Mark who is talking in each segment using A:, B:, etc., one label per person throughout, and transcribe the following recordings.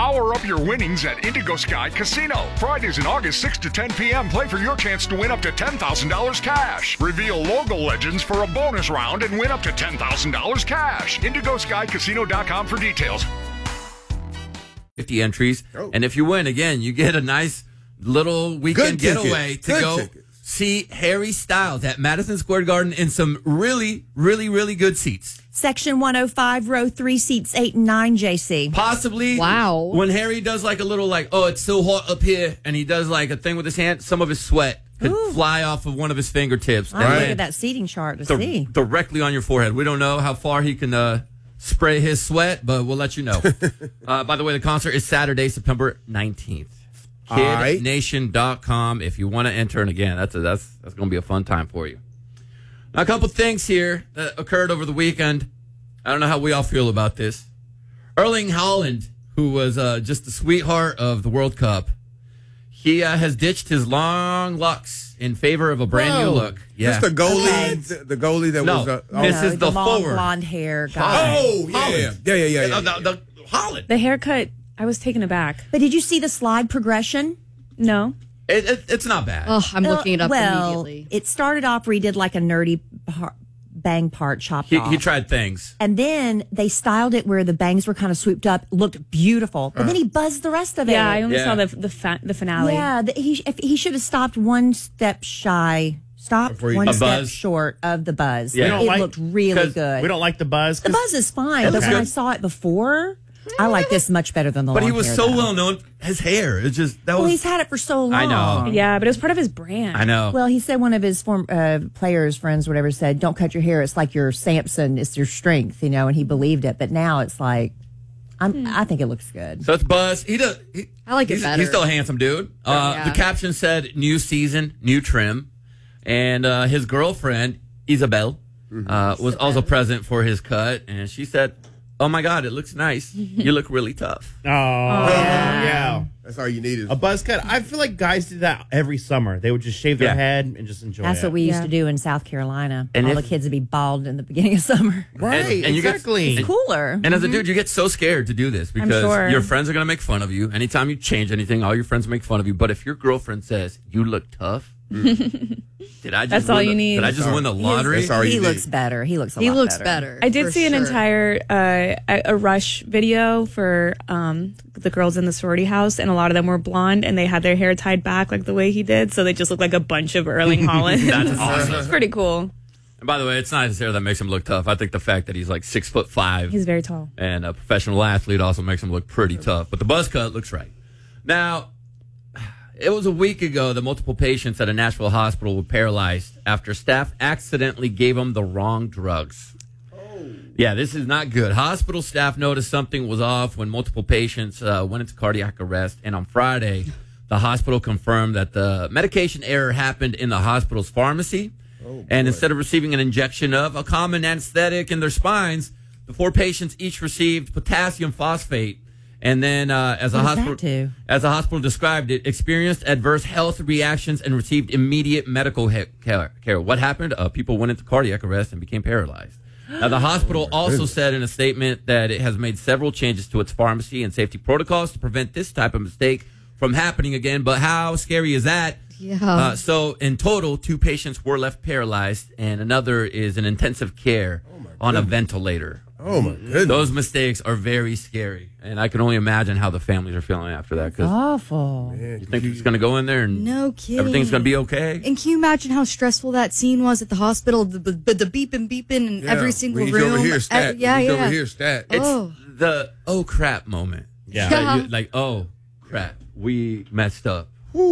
A: Power up your winnings at Indigo Sky Casino. Fridays in August 6 to 10 p.m. Play for your chance to win up to $10,000 cash. Reveal logo legends for a bonus round and win up to $10,000 cash. IndigoSkyCasino.com for details.
B: 50 entries. And if you win, again, you get a nice little weekend getaway to go see Harry Styles at Madison Square Garden in some really, really, really good seats.
C: Section 105, row 3, seats 8 and 9, JC.
B: Possibly.
D: Wow.
B: When Harry does like a little it's so hot up here, and he does like a thing with his hand, some of his sweat could fly off of one of his fingertips.
C: I'm looking at that seating chart to see.
B: Directly on your forehead. We don't know how far he can spray his sweat, but we'll let you know. By the way, the concert is Saturday, September 19th. KidNation.com if you want to enter. And again, that's going to be a fun time for you. Now, a couple things here that occurred over the weekend. I don't know how we all feel about this. Erling Haaland, who was just the sweetheart of the World Cup, he has ditched his long locks in favor of a brand new look.
E: Yeah, the goalie, the goalie that was.
B: This is the
C: long
B: forward
C: blonde hair guy.
E: Oh, yeah.
B: The Haaland.
D: The haircut, I was taken aback.
C: But did you see the slide progression?
D: No.
B: It's not bad.
D: Oh, I'm looking it up immediately.
C: It started off where he did like a nerdy bang part chopped off.
B: He tried things.
C: And then they styled it where the bangs were kind of swooped up, looked beautiful. But then he buzzed the rest of it.
D: Yeah, I only saw the finale.
C: Yeah, he should have stopped one step shy. Stopped one step short of the buzz.
B: Yeah.
C: It looked really good.
F: We don't like the buzz.
C: The buzz is fine, but when I saw it before, I like this much better than the long hair.
B: But he was so well known. His hair, it's just
C: he's had it for so long.
B: I know.
D: Yeah, but it was part of his brand.
B: I know.
C: Well, he said one of his players, friends, whatever, said, "Don't cut your hair. It's like your Samson. It's your strength," and he believed it. But now it's like, I think it looks good.
B: So it's Buzz.
D: I like it better.
B: He's still a handsome dude. The caption said, "New season, new trim," and his girlfriend Isabel was also present for his cut, and she said, "Oh my God, it looks nice. You look really tough."
F: Oh, yeah.
E: That's all you need.
F: A buzz cut. I feel like guys did that every summer. They would just shave their head and just enjoy it.
C: That's what we used to do in South Carolina.
B: And
C: all the kids would be bald in the beginning of summer.
F: Right,
B: and
F: exactly.
C: It's cooler.
B: And as a dude, you get so scared to do this because your friends are going to make fun of you. Anytime you change anything, all your friends make fun of you. But if your girlfriend says, "You look tough,"
D: that's all you need.
B: Did I just win the lottery?
C: He looks better. He looks a lot better.
D: I did see an entire a Rush video for the girls in the sorority house, and a lot of them were blonde, and they had their hair tied back like the way he did, so they just look like a bunch of Erling Haaland.
B: That's awesome.
D: It's pretty cool.
B: And by the way, it's not his hair that makes him look tough. I think the fact that he's like 6'5",
D: he's very tall,
B: and a professional athlete also makes him look pretty tough. But the buzz cut looks right. Now, it was a week ago that multiple patients at a Nashville hospital were paralyzed after staff accidentally gave them the wrong drugs. Yeah, this is not good. Hospital staff noticed something was off when multiple patients went into cardiac arrest. And on Friday, the hospital confirmed that the medication error happened in the hospital's pharmacy. And instead of receiving an injection of a common anesthetic in their spines, the 4 patients each received potassium phosphate. And then, as the hospital described it, experienced adverse health reactions and received immediate medical care. What happened? People went into cardiac arrest and became paralyzed. Now, the hospital also said in a statement that it has made several changes to its pharmacy and safety protocols to prevent this type of mistake from happening again. But how scary is that?
D: Yeah.
B: So, in total, 2 patients were left paralyzed, and another is in intensive care on a ventilator.
E: Oh, my goodness.
B: Those mistakes are very scary. And I can only imagine how the families are feeling after that. Cause
C: awful.
B: You think he's going to go in there and everything's going to be okay?
G: And can you imagine how stressful that scene was at the hospiel? The beeping in every single room.
E: Over here, stat. Over here, stat.
B: It's the crap moment.
F: Yeah.
B: Like, oh, crap. We messed up.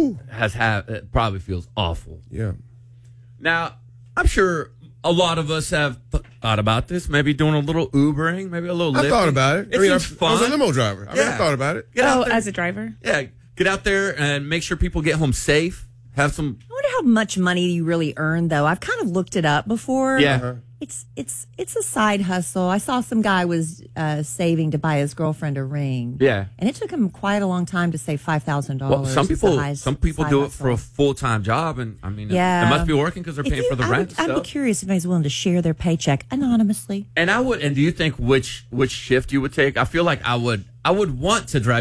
B: It probably feels awful.
E: Yeah.
B: Now, I'm sure a lot of us have thought about this. Maybe doing a little Ubering, maybe a little Lyfting.
E: I thought about it.
B: I
E: was a limo driver. I thought about it.
D: As a driver?
B: Yeah. Get out there and make sure people get home safe. Have some.
C: I wonder how much money you really earn, though. I've kind of looked it up before.
B: Yeah.
C: It's a side hustle. I saw some guy was saving to buy his girlfriend a ring.
B: Yeah.
C: And it took him quite a long time to save $5,000.
B: Well, some people do it for a full-time job, and I mean, it must be working because they're paying for the rent.
C: I'd be curious if anybody's willing to share their paycheck anonymously.
B: And do you think which shift you would take? I feel like I would want to drive